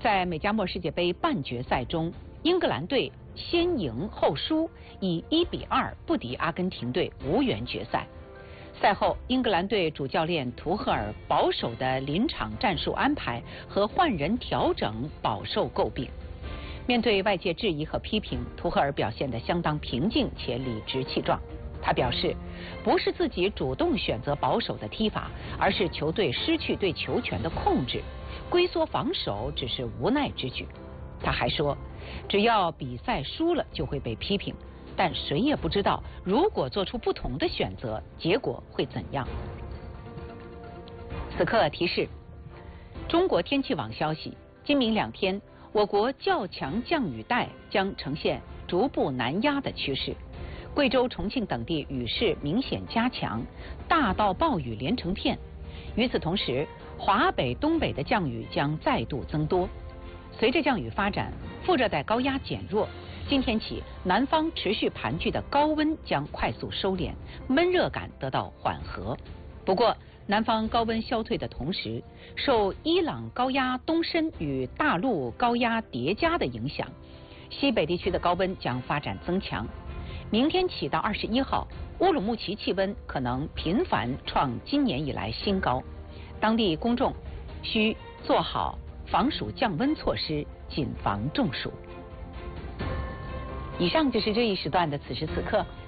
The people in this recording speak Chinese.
在美加墨世界杯半决赛中，英格兰队先赢后输，以1-2不敌阿根廷队，无缘决赛。赛后，英格兰队主教练图赫尔保守的临场战术安排和换人调整饱受诟病。面对外界质疑和批评，图赫尔表现得相当平静且理直气壮。他表示，不是自己主动选择保守的踢法，而是球队失去对球权的控制，龟缩防守只是无奈之举。他还说，只要比赛输了就会被批评，但谁也不知道如果做出不同的选择，结果会怎样。此刻提示：中国天气网消息，今明2天，我国较强降雨带将呈现逐步南压的趋势。贵州、重庆等地雨势明显加强，大到暴雨连成片。与此同时，华北、东北的降雨将再度增多。随着降雨发展，副热带高压减弱，今天起，南方持续盘踞的高温将快速收敛，闷热感得到缓和。不过，南方高温消退的同时，受伊朗高压东伸与大陆高压叠加的影响，西北地区的高温将发展增强。明天起到21号，乌鲁木齐气温可能频繁创今年以来新高，当地公众需做好防暑降温措施，谨防中暑。以上就是这一时段的此时此刻。